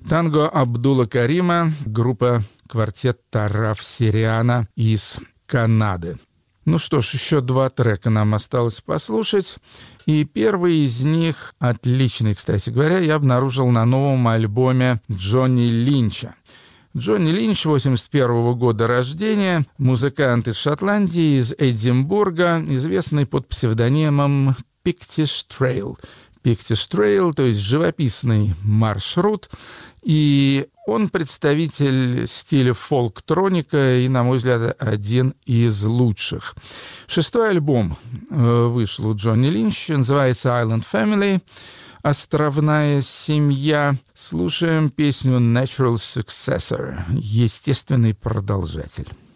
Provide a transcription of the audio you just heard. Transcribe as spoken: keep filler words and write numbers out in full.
Танго Абдула Карима, группа «Квартет Тараф Сириана» из Канады. Ну что ж, еще два трека нам осталось послушать. И первый из них, отличный, кстати говоря, я обнаружил на новом альбоме Джонни Линча. Джонни Линч, восемьдесят первого года рождения, музыкант из Шотландии, из Эдинбурга, известный под псевдонимом Pictish Trail. Pictish Trail, то есть живописный маршрут. И он представитель стиля фолктроника и, на мой взгляд, один из лучших. Шестой альбом вышел у Джонни Линча, называется Island Family, «Островная семья». Слушаем песню Natural Successor, естественный продолжатель.